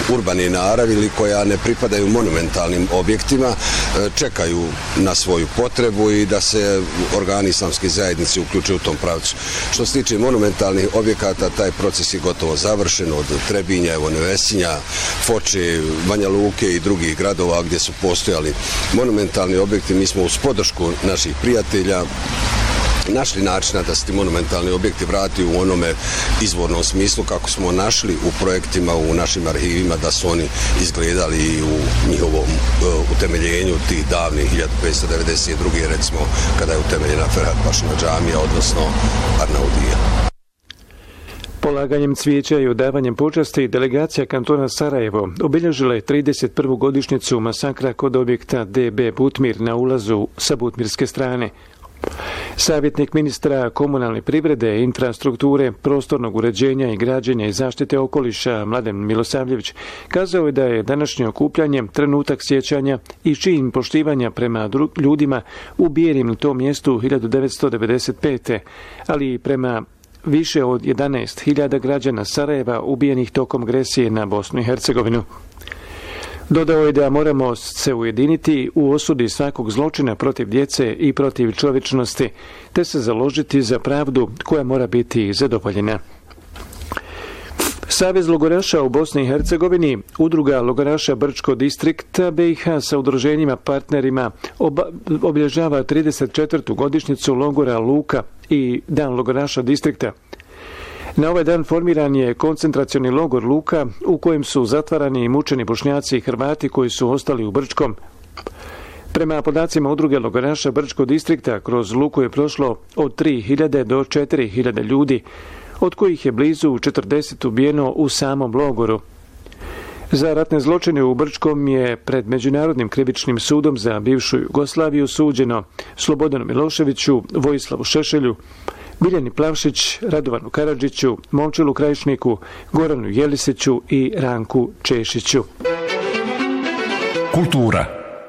urbane naravi ili koja ne pripadaju monumentalnim objektima, čekaju na svoju potrebu i da se organi islamske zajednice uključuju u tom pravcu. Što se tiče monumentalnih objekata, taj proces je gotovo završen od Trebinja, evo Nevesinja, Foče, Banja Luke i drugih gradova gdje su postojali monumentalni objekti. Mi smo uz podršku naših prijatelja našli načina da se ti monumentalni objekti vrati u onome izvornom smislu kako smo našli u projektima, u našim arhivima da su oni izgledali i u njihovom utemeljenju tih davnih 1592. recimo kada je utemeljena Ferhat Pašina džamija, odnosno Arnaudija. Polaganjem cvijeća i odavanjem počasti delegacija kantona Sarajevo obilježila je 31. godišnjicu masakra kod objekta DB Butmir na ulazu sa butmirske strane. Savjetnik ministra komunalne privrede, infrastrukture, prostornog uređenja i građenja i zaštite okoliša Mladen Milosavljević kazao je da je današnje okupljanje trenutak sjećanja i čin poštivanja prema ljudima ubijenim na tom mjestu 1995. ali i prema više od 11.000 građana Sarajeva ubijenih tokom agresije na Bosnu i Hercegovinu. Dodao je da moramo se ujediniti u osudi svakog zločina protiv djece i protiv čovječnosti, te se založiti za pravdu koja mora biti zadovoljena. Savez logoraša u Bosni i Hercegovini, udruga logoraša Brčko distrikta BiH sa udruženjima partnerima obilježava 34. godišnjicu logora Luka i Dan logoraša distrikta. Na ovaj dan formiran je koncentracioni logor Luka u kojem su zatvarani i mučeni Bošnjaci i Hrvati koji su ostali u Brčkom. Prema podacima udruge logoraša Brčko distrikta, kroz Luku je prošlo od 3.000 do 4.000 ljudi, od kojih je blizu 40 ubijeno u samom logoru. Za ratne zločine u Brčkom je pred Međunarodnim krivičnim sudom za bivšu Jugoslaviju suđeno Slobodanu Miloševiću, Vojislavu Šešelju, Biljani Plavšić, Radovanu Karadžiću, Momčilu Krajišniku, Goranu Jelisiću i Ranku Češiću. Kultura.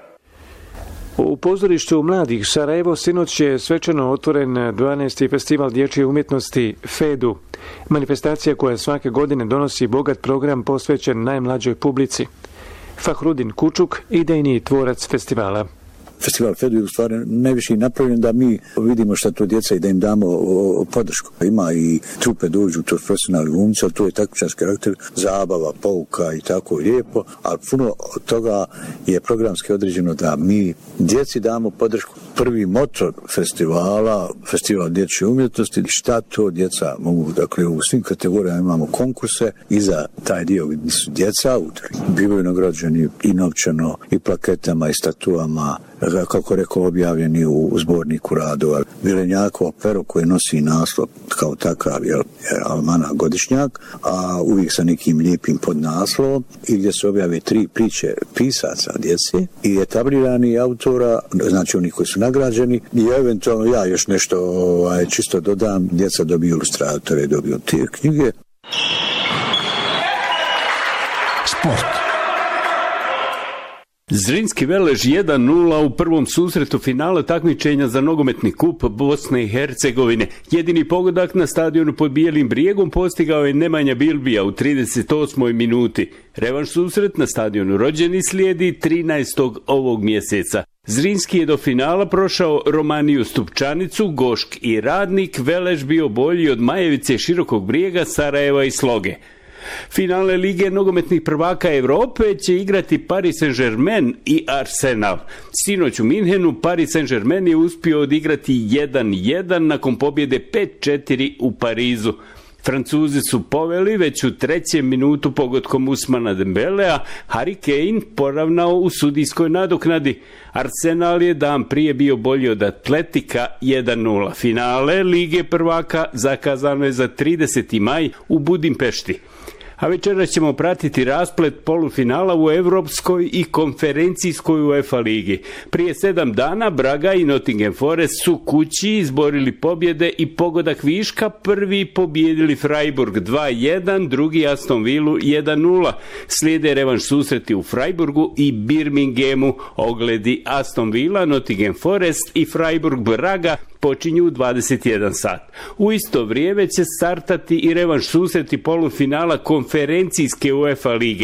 U pozorištu mladih Sarajevo sinoć je svečano otvoren 12. festival dječje umjetnosti FEDU, manifestacija koja svake godine donosi bogat program posvećen najmlađoj publici. Fahrudin Kučuk, idejni tvorac festivala. Festival FEDU je u stvari najviše napravljen da mi vidimo šta to djeca i da im damo podršku. Ima i trupe dođu, to je profesionalni glumci, ali to je takmičarski karakter, zabava, pouka i tako lijepo, ali puno od toga je programski određeno da mi djeci damo podršku. Prvi motor festivala, festival dječje umjetnosti, šta to djeca mogu, dakle u svim kategorijama imamo konkurse i za taj dio gdje su djeca autori. Bivaju nagrađeni i novčano, i plaketama, i statuama, kako rekao, objavljeni u zborniku radova. Vilenjakova pero koje nosi naslov kao takav, je Almana godišnjak, a uvijek sa nekim lijepim podnaslovom i gdje se objave 3 priče pisaca djece i etablirani autora, znači oni koji su nagrađeni i eventualno ja još nešto čisto dodam, djeca dobiju ilustratore, dobiju te knjige. Sport. Zrinski Velež 1-0 u prvom susretu finala takmičenja za nogometni kup Bosne i Hercegovine. Jedini pogodak na stadionu pod Bijelim brijegom postigao je Nemanja Bilbija u 38. minuti. Revanš susret na stadionu Rođeni slijedi 13. ovog mjeseca. Zrinski je do finala prošao Romaniju Stupčanicu, Gošk i Radnik, Velež bio bolji od Majevice, Širokog brijega, Sarajeva i Sloge. Finale Lige nogometnih prvaka Europe će igrati Paris Saint-Germain i Arsenal. Sinoć u Minhenu Paris Saint-Germain je uspio odigrati 1-1 nakon pobjede 5-4 u Parizu. Francuzi su poveli već u 3. minutu pogodkom Usmana Dembelea, Harry Kane poravnao u sudijskoj nadoknadi. Arsenal je dan prije bio bolji od Atletika 1-0. Finale Lige prvaka zakazano je za 30. maj u Budimpešti. A večeras ćemo pratiti rasplet polufinala u Evropskoj i konferencijskoj UEFA ligi. Prije 7 dana Braga i Nottingham Forest su kući izborili pobjede i pogodak viška, prvi pobijedili Freiburg 2-1, drugi Aston Villu 1-0. Slijede revanš susreti u Freiburgu i Birminghamu, ogledi Aston Villa, Nottingham Forest i Freiburg Braga počinju u 21 sat. U isto vrijeme će startati i revanš susreti polufinala konferencijske UEFA lige.